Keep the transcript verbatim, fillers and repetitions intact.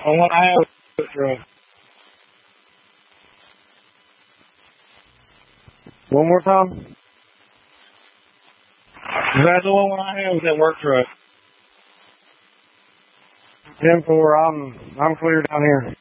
On what I have with truck. One more time. Is that the one I have with that work truck? ten four, I'm, I'm clear down here.